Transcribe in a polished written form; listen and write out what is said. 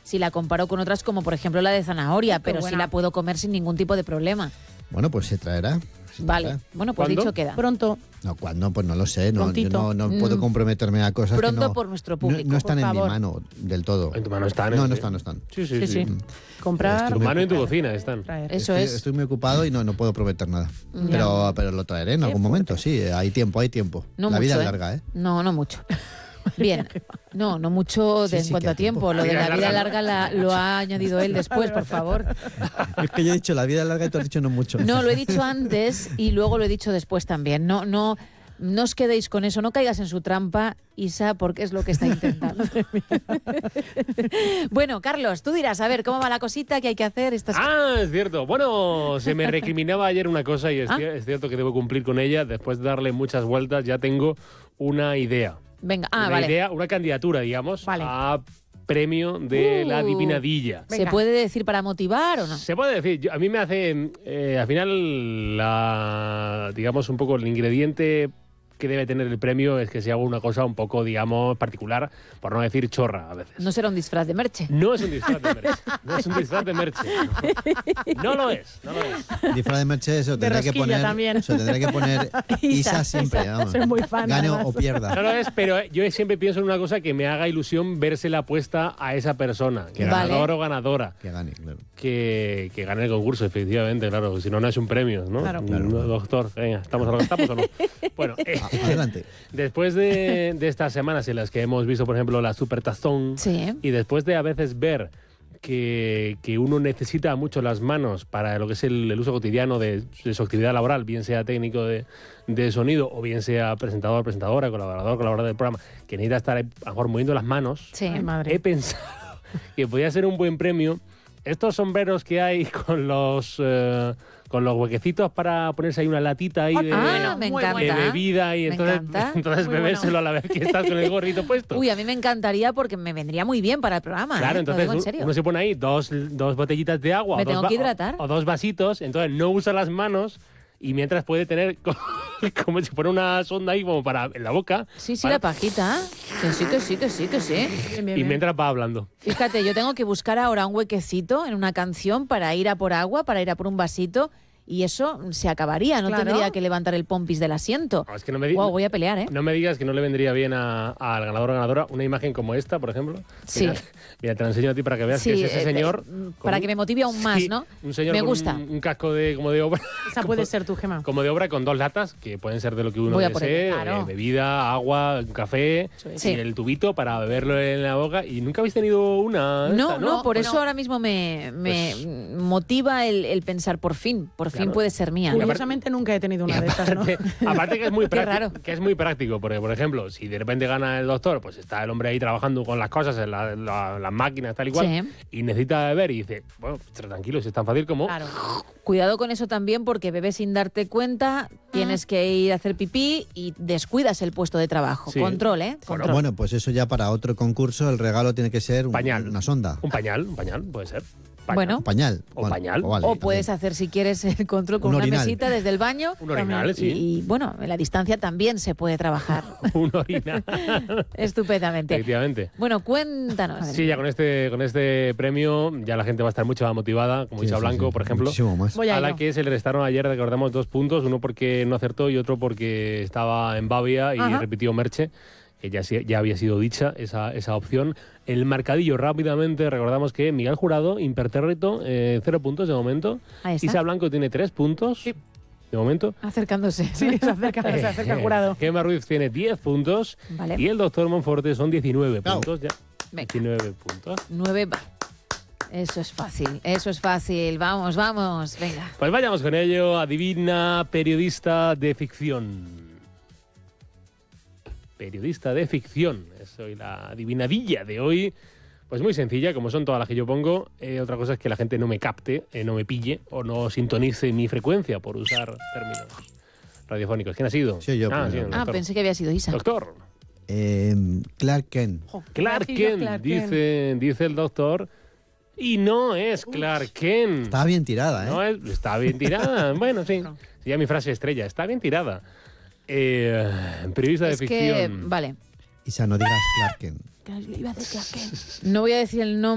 si la comparo con otras como por ejemplo la de zanahoria, Qué pero sí buena. la puedo comer sin ningún tipo de problema. Bueno, pues se traerá. Vale, bueno, pues ¿Cuándo? dicho queda. Pronto. No, ¿cuándo? Pues no lo sé. No, yo Prontito. no puedo comprometerme a cosas Pronto que no, por nuestro no, público. no están por en mi favor. mano del todo. En tu mano están. No, ¿eh? no Sí. están, no están. Sí, Sí, sí. sí. Comprar. En tu mano y en tu cocina están. traer. Eso es. Estoy muy ocupado y no puedo prometer nada. Ya. Pero lo traeré en algún momento, sí. Hay tiempo, hay tiempo. No La mucho, vida es ¿eh? larga, ¿eh? No mucho. Bien, no mucho Sí, en sí, cuanto que a hay tiempo. tiempo. Lo de La la vida vida larga, larga lo ha añadido él después, por favor. Es que yo he dicho la vida es larga y tú has dicho no mucho. No, lo he dicho antes y luego lo he dicho después también. No os quedéis con eso, no caigas en su trampa, Isa, porque es lo que está intentando. Bueno, Carlos, tú dirás, a ver, ¿cómo va la cosita? ¿Qué hay que hacer? Es cierto. Bueno, se me recriminaba ayer una cosa y es cierto que debo cumplir con ella. Después de darle muchas vueltas, ya tengo una idea. Venga, una vale. idea, una candidatura, digamos, Vale. a premio de la adivinadilla. ¿Se Venga. puede decir para motivar o no? Se puede decir, a mí me hace, al final, digamos, un poco el ingrediente que debe tener el premio es que se haga una cosa un poco, digamos, particular, por no decir chorra a veces. No será un disfraz de Merche. No es un disfraz de Merche. No es un disfraz de Merche. No lo es, no lo es. Disfraz de Merche, eso De tendrá que rosquilla poner. también. Eso tendrá que poner Isa siempre, vamos. Soy muy fan, Gane además. o pierda. No lo es, pero yo siempre pienso en una cosa que me haga ilusión vérsela puesta a esa persona, Que ganador Vale. o ganadora. Que gane, claro. Que gane el concurso, efectivamente, claro. Si no, no es un premio, ¿no? Claro. No, doctor, venga, ¿estamos a lo que estamos o no? Bueno, Adelante. después de estas semanas en las que hemos visto, por ejemplo, la Supertazón, Sí. y después de a veces ver que uno necesita mucho las manos para lo que es el uso cotidiano de su actividad laboral, bien sea técnico de sonido o bien sea presentador, presentadora, colaborador del programa, que necesita estar a lo mejor moviendo las manos, Sí. Ay, madre. he pensado que podía ser un buen premio estos sombreros que hay con los huequecitos para ponerse ahí una latita ahí de, me muy encanta. de bebida y Me entonces encanta. Muy bebérselo a la vez que estás con el gorrito puesto. Uy, a mí me encantaría porque me vendría muy bien para el programa. Claro, ¿eh? Lo digo en entonces serio. uno se pone ahí dos botellitas de agua Me o, dos tengo que hidratar. o dos vasitos, entonces no usa las manos y mientras puede tener como si fuera una sonda ahí como para en la boca. Sí, para- la pajita. Que sí. Bien, bien, y bien. mientras va hablando. Fíjate, yo tengo que buscar ahora un huequecito en una canción para ir a por agua, para ir a por un vasito, y eso se acabaría. No Claro. tendría que levantar el pompis del asiento. No, es que no me di- Wow, voy a pelear, ¿eh? No me digas que no le vendría bien al ganador o ganadora una imagen como esta, por ejemplo. Sí. Mira, te la enseño a ti para que veas que es ese señor. para con que me motive aún más, sí, ¿no? Un señor Me con gusta. un casco como de obra. Esa puede ser tu Gema. Como de obra con dos latas, que pueden ser de lo que uno Voy a por desee, ello, claro. bebida, agua, un café, es. Sí. y el tubito para beberlo en la boca. ¿Y nunca habéis tenido una? de No, esta, no, por Pues eso ahora mismo me Pues- motiva el pensar, por fin Claro. puede ser mía. Curiosamente nunca he tenido una de estas, ¿no? Aparte que es muy Qué raro. práctico, que es muy práctico, porque por ejemplo, si de repente gana el doctor, pues está el hombre ahí trabajando con las cosas, en las máquinas, tal y cual, Sí. y necesita beber y dice, bueno, tranquilo, si es tan fácil como... Claro. Cuidado con eso también porque bebes sin darte cuenta, tienes que ir a hacer pipí y descuidas el puesto de trabajo. Sí. Control, ¿eh? Control. Bueno, pues eso ya para otro concurso, el regalo tiene que ser Pañal. una sonda. Un pañal, puede ser. Pañal. Bueno. Un pañal. O pañal. vale, O puedes también. hacer, si quieres, el control con Un una orinal. mesita desde el baño. Un orinal, Y- sí. Y, bueno, en la distancia también se puede trabajar Un orinal. estupendamente. Efectivamente. Bueno, cuéntanos. Sí, ya con este premio ya la gente va a estar mucho más motivada, como Sí, Isa sí, Blanco, sí, por ejemplo. muchísimo más. Voy a A la ello. que se le restaron ayer, recordamos, 2 puntos, uno porque no acertó y otro porque estaba en Bavia y Ajá. repitió Merche, que ya había sido dicha esa opción. El marcadillo rápidamente, recordamos que Miguel Jurado, impertérrito, 0 puntos de momento. Ahí está. Isa Blanco tiene 3 puntos Sí. de momento. Acercándose. Sí, se acerca el jurado. Gemma Ruiz tiene 10 puntos Vale. y el doctor Monforte son 19 Bravo. puntos. Ya. Venga. 19 puntos. 9. Eso es fácil. Vamos, venga. Pues vayamos con ello. Adivina, periodista de ficción. Periodista de ficción. Soy la adivinadilla de hoy. Pues muy sencilla, como son todas las que yo pongo. Otra cosa es que la gente no me capte, no me pille o no sintonice mi frecuencia por usar términos radiofónicos. ¿Quién ha sido? Sí, yo Sí, primero. el Ah, doctor. pensé que había sido Isa. Doctor. Clark Kent. Clark Gracias, Kent, Clark Kent. dice el doctor. Y no es Clark Kent. Estaba bien tirada, ¿eh? No está bien tirada. Bueno, sí. Ya mi frase estrella. Está bien tirada. Periodista de Es que, ficción. vale. Isa, no digas Clark Kent. No voy a decir el nombre.